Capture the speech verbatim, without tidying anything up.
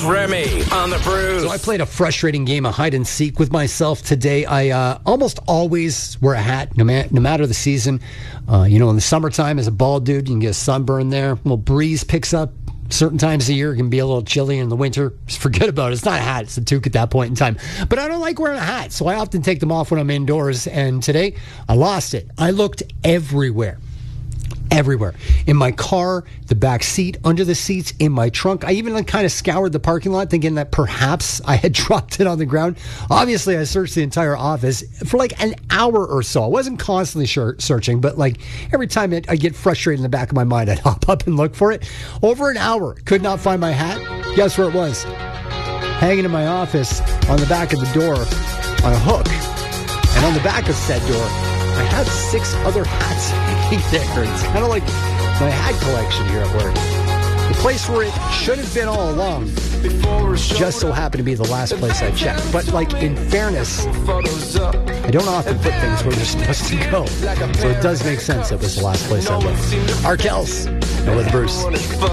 Charles Remy on the Bruce. So I played a frustrating game of hide and seek with myself today. I uh, almost always wear a hat, no, ma- no matter the season. Uh, you know, in the summertime, as a bald dude, you can get a sunburn there. A little breeze picks up. Certain times of year, it can be a little chilly. In the winter, just forget about it. It's not a hat, it's a toque at that point in time. But I don't like wearing a hat, so I often take them off when I'm indoors. And today, I lost it. I looked everywhere. Everywhere. In my car, the back seat, under the seats, in my trunk. I even kind of scoured the parking lot thinking that perhaps I had dropped it on the ground. Obviously, I searched the entire office for like an hour or so. I wasn't constantly sh- searching, but like every time it, I get frustrated in the back of my mind, I'd hop up and look for it. Over an hour, could not find my hat. Guess where it was? Hanging in my office on the back of the door on a hook. And on the back of said door, I have six other hats hanging there. It's kind of like my hat collection here at work. The place where it should have been all along just so happened to be the last place I checked. But, like, in fairness, I don't often put things where they're supposed to go. So it does make sense that was the last place I looked. Arkels, no with Bruce.